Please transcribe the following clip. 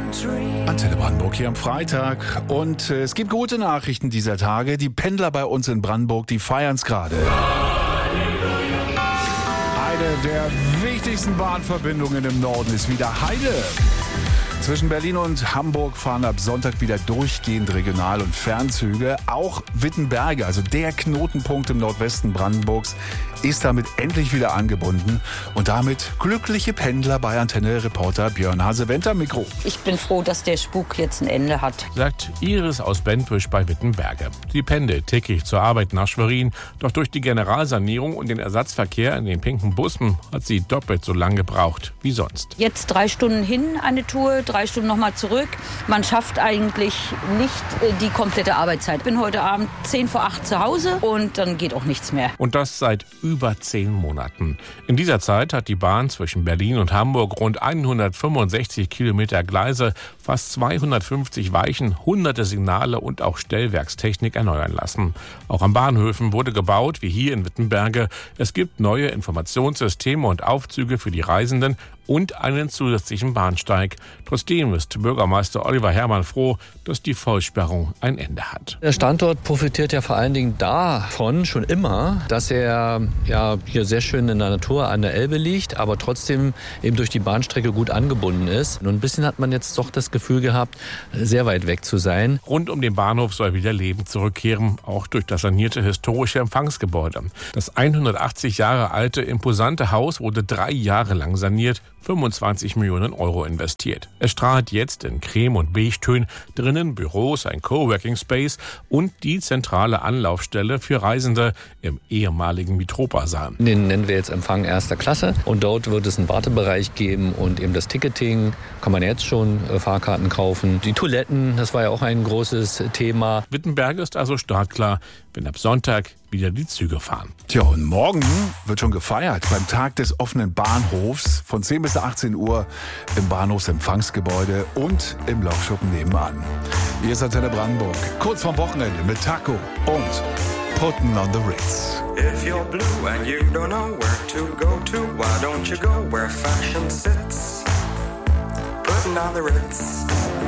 Antenne Brandenburg hier am Freitag. Und es gibt gute Nachrichten dieser Tage. Die Pendler bei uns in Brandenburg, die feiern es gerade. Eine der wichtigsten Bahnverbindungen im Norden ist wieder heile. Zwischen Berlin und Hamburg fahren ab Sonntag wieder durchgehend Regional- und Fernzüge. Auch Wittenberge, also der Knotenpunkt im Nordwesten Brandenburgs, ist damit endlich wieder angebunden. Und damit glückliche Pendler bei Antenne-Reporter Björn Hasewenter am Mikro. Ich bin froh, dass der Spuk jetzt ein Ende hat. Sagt Iris aus Bentwisch bei Wittenberge. Sie pendelt täglich zur Arbeit nach Schwerin. Doch durch die Generalsanierung und den Ersatzverkehr in den pinken Bussen hat sie doppelt so lang gebraucht wie sonst. Jetzt 3 Stunden hin eine Tour, 3 Stunden nochmal zurück. Man schafft eigentlich nicht die komplette Arbeitszeit. Ich bin heute Abend 7:50 zu Hause und dann geht auch nichts mehr. Und das seit über 10 Monaten. In dieser Zeit hat die Bahn zwischen Berlin und Hamburg rund 165 Kilometer Gleise, fast 250 Weichen, hunderte Signale und auch Stellwerkstechnik erneuern lassen. Auch an Bahnhöfen wurde gebaut, wie hier in Wittenberge. Es gibt neue Informationssysteme und Aufzüge für die Reisenden und einen zusätzlichen Bahnsteig. Trotzdem ist Bürgermeister Oliver Herrmann froh, dass die Vollsperrung ein Ende hat. Der Standort profitiert ja vor allen Dingen davon schon immer, dass er hier sehr schön in der Natur an der Elbe liegt, aber trotzdem eben durch die Bahnstrecke gut angebunden ist. Und ein bisschen hat man jetzt doch das Gefühl gehabt, sehr weit weg zu sein. Rund um den Bahnhof soll wieder Leben zurückkehren, auch durch das sanierte historische Empfangsgebäude. Das 180 Jahre alte, imposante Haus wurde 3 Jahre lang saniert, 25 Millionen Euro investiert. Es strahlt jetzt in Creme- und Beige-Tönen, drinnen Büros, ein Coworking Space und die zentrale Anlaufstelle für Reisende im ehemaligen Mitropa-Saal. Den nennen wir jetzt Empfang erster Klasse und dort wird es einen Wartebereich geben und eben das Ticketing, kann man jetzt schon Fahrkarten kaufen. Die Toiletten, das war ja auch ein großes Thema. Wittenberge ist also startklar, wenn ab Sonntag wieder die Züge fahren. Tja, und morgen wird schon gefeiert beim Tag des offenen Bahnhofs von 10 bis 18 Uhr im Bahnhofsempfangsgebäude und im Laufschuppen nebenan. Hier ist Antenne Brandenburg, kurz vorm Wochenende mit Taco und Puttin' on the Ritz. If you're blue and you don't know where to go to, why don't you go where fashion sits? Putting on the Ritz.